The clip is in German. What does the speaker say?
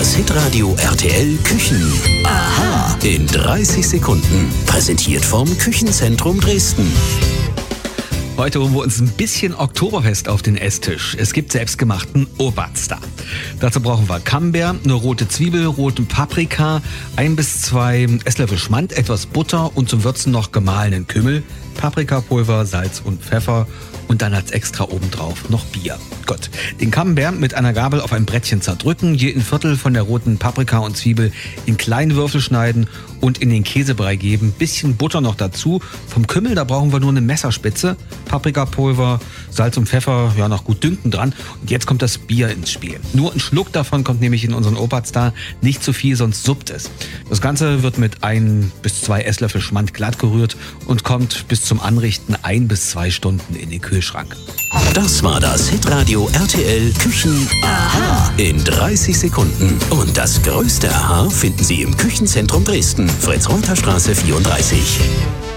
Das Hitradio RTL Küchen. Aha. In 30 Sekunden. Präsentiert vom Küchenzentrum Dresden. Heute holen wir uns ein bisschen Oktoberfest auf den Esstisch. Es gibt selbstgemachten Oberster. Dazu brauchen wir Camembert, eine rote Zwiebel, roten Paprika, 1 bis 2 Esslöffel Schmand, etwas Butter und zum Würzen noch gemahlenen Kümmel, Paprikapulver, Salz und Pfeffer und dann als extra obendrauf noch Bier. Gut, den Camembert mit einer Gabel auf ein Brettchen zerdrücken, je ein Viertel von der roten Paprika und Zwiebel in kleine Würfel schneiden und in den Käsebrei geben. Bisschen Butter noch dazu. Vom Kümmel, da brauchen wir nur eine Messerspitze. Paprikapulver, Salz und Pfeffer, ja, noch gut dünken dran. Und jetzt kommt das Bier ins Spiel. Nur ein Schluck davon kommt nämlich in unseren Oberster, nicht zu viel, sonst suppt es. Das Ganze wird mit 1 bis 2 Esslöffel Schmand glatt gerührt und kommt bis zum Anrichten 1 bis 2 Stunden in den Kühlschrank. Das war das Hitradio RTL Küchen. Aha. In 30 Sekunden. Und das größte Aha finden Sie im Küchenzentrum Dresden. Fritz-Reuter-Straße 34.